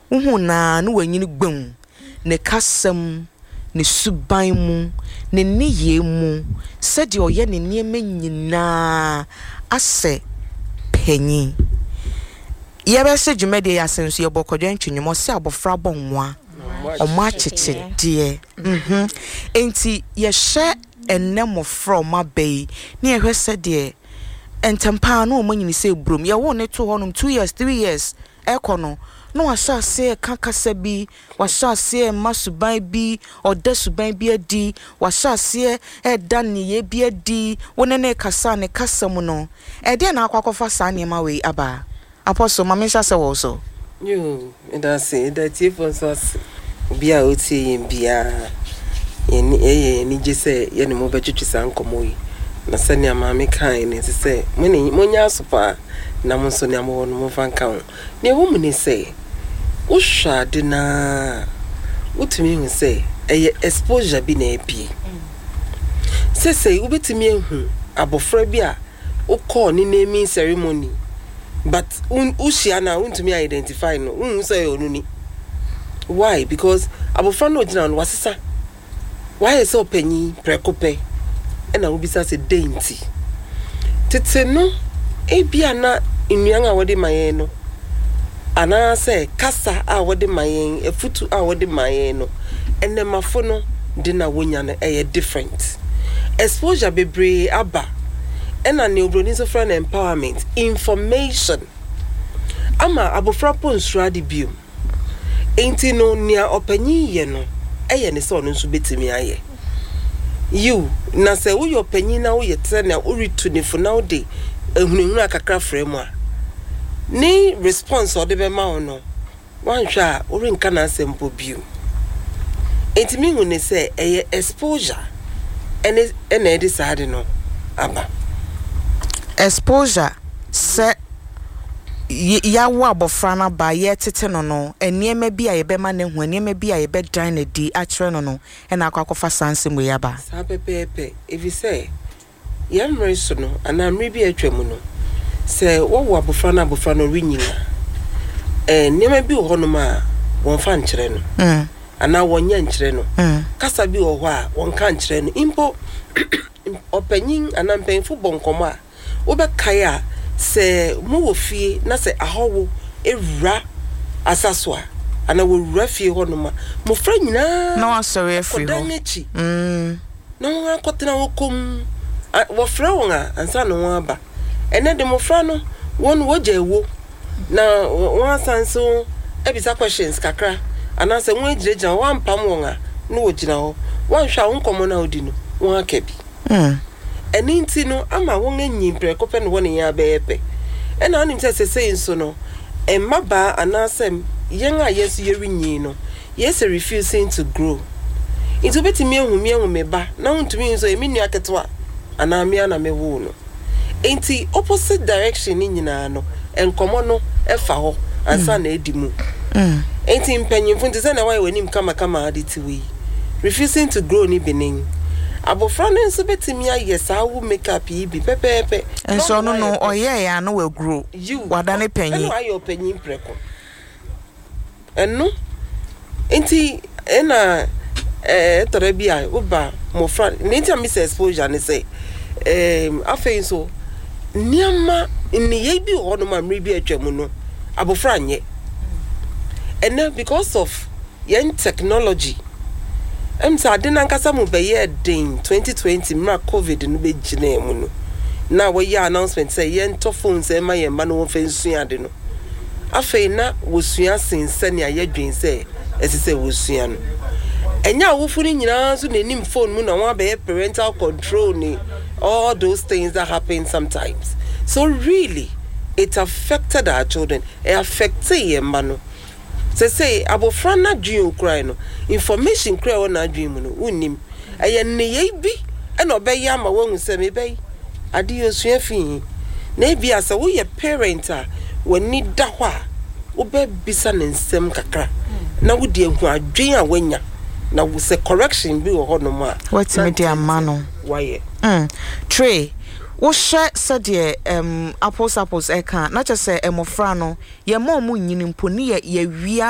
uhu na no wanyini gbem ne kasam ne suban mu ne niye mu said oye ne nieme nyina ase penyi yebe se dwumede ya senso ye bokodwen twinwom se abofra bonwa oma cheche de enti ye hye enemo from abey ne ehwe se de entempa no mo nyini se brum ye wo ne to honum 2 years 3 years ekono no washa se kakasa bi washa se masuban bi oda suban bi adi washa se eda ne ye bi adi wona ne kasa ne kasam no e de na akwakofa sa ne ma we aba apostle mamisha se wo so yo that's it that if on so bia oti bia ni jese ye ne mo betwetwe san komo yi na sani amame kan ne se monya sopa na mo so ne amo no mo fanka ho ne wo mu ne se usha de na utumi hu se eye exposure bi na ebi se ubetumi ehu abofra bi a ukọ ni naming ceremony but ushia na untumi identify no say onuni why because abofra no gina no wasesa why so panyi prekope na ubisa se denti tete no ebia na enuan a wode mayen no ana say kasa a wode mayen efutu a wode mayen no enemafo no de na wonya no different exposure bebre aba ena ne obroni so friend empowerment information ama abofra ponsura de biom enti no nia opanyi ye no ne so no nso betimi aye you na say wo your panyi na wo yete na wo retunifo na wo de ehunehunu akakra frame a ni response o de be ma ono wan hwa wo renka na asempo biom enti mi hu ne say exposure ene e decide no aba exposure se ya wo abofra na ba ye tete no eniema bi a ye be ma ne hu eniema bi a ye be dan na di a kire no na akwakofa sanse mu ya ba sa pepepe if you say yam reso no ana mri bi atwam no se wo abofra na rinyina eniema bi ho no ma won fa nkire no ana wonya nkire no kasa bi ho a won ka nkire no impo opanyin ana mpenfu bonkomo a obekaya se mu wo fie na se ahowo ewura asaswa ana wo wura fie ho no ma mo fra nyina na wasori afri ho kodanyechi na wo akotena wo kom wo fra won a ansa no won aba ene de mo fra no won wo jewo na won asanso ebisa questions kakra ana se won ejirejina won pam won a no wo gina ho won hwa won komo na odi no won akabi eninti no ama won anyi prekope no won ya beepe ena onim se nso no emaba anasem yen a yesu yerinyi no yes refusing to grow into betimi ehumi meba na untumi nso eminu aketewa ana amia na mewo no enti opposite direction ni nyina no enkomo no efa ho ansa na edimu enti mpanyimfo ntse na why wenim kama aditiwi refusing to grow ni benin abofra no nso betimi ayesa wo makeup yi bi pepepe enso no oye ya no we grow wadane panyi eno ayo panyi preko eno enti ena torebia uba mofra nenti am say exposure ne say afei so niama ni ye bi ho no ma mri bi atwam no abofra nye ena because of yen technology sa adina nkasa mu beye den 2020 mra covid no be gina mu no na we ya announcement say yen to phones e ma yen ma no fensua de no afei na wosua sense ne ayadwen say esese wosua no enya wofu ni nyina so nanim phone mu na wa be parental control ni all those things that happen sometimes so really it affected our children it affected yemma no say abofra na dwen okrai no information kra won na dwen mu no unnim eye ne ye bi e na obeya ma won se me bey ade osua fi na bi asa wo ye parent a woni da ho a wo be bisa ne nsem kakra na wo de hu adwen a wanya na wo se correction bi wo ho no ma what media mano why Trey wo hye sede apples eka na che se emofra no ye mo mu nyini mpo ni ye wia